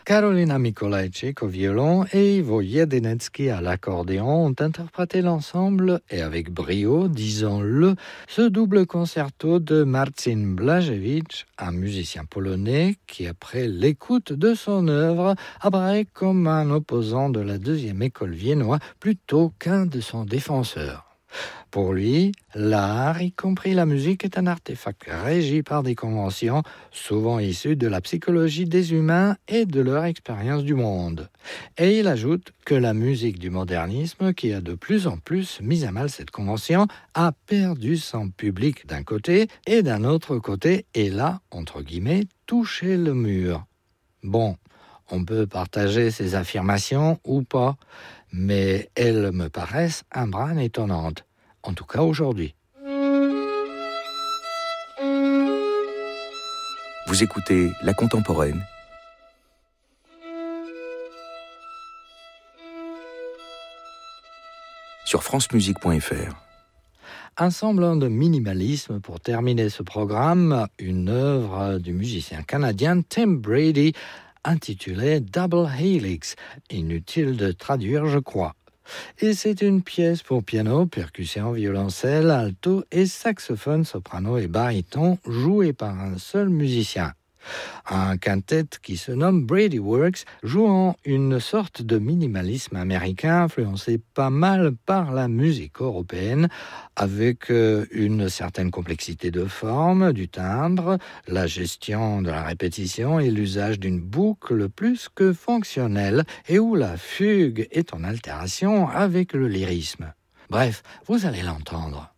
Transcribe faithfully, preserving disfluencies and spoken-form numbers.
Karolina Mikolajczyk au violon et Ivo Jedinecki à l'accordéon ont interprété l'ensemble, et avec brio, disons-le, ce double concerto de Marcin Blaszewicz, un musicien polonais qui, après l'écoute de son œuvre, apparaît comme un opposant de la deuxième école viennoise plutôt qu'un de son défenseur. Pour lui, l'art, y compris la musique, est un artefact régi par des conventions, souvent issues de la psychologie des humains et de leur expérience du monde. Et il ajoute que la musique du modernisme, qui a de plus en plus mis à mal cette convention, a perdu son public d'un côté, et d'un autre côté, elle a, entre guillemets, touché le mur. Bon, on peut partager ces affirmations ou pas, mais elles me paraissent un brin étonnantes. En tout cas aujourd'hui. Vous écoutez La Contemporaine sur francemusique point f r. Un semblant de minimalisme pour terminer ce programme, une œuvre du musicien canadien Tim Brady intitulée Double Helix. Inutile de traduire, je crois. Et c'est une pièce pour piano, percussion, violoncelle, alto et saxophone, soprano et baryton, jouée par un seul musicien. Un quintet qui se nomme Brady Works, jouant une sorte de minimalisme américain influencé pas mal par la musique européenne, avec une certaine complexité de forme, du timbre, la gestion de la répétition et l'usage d'une boucle plus que fonctionnelle, et où la fugue est en altération avec le lyrisme. Bref, vous allez l'entendre.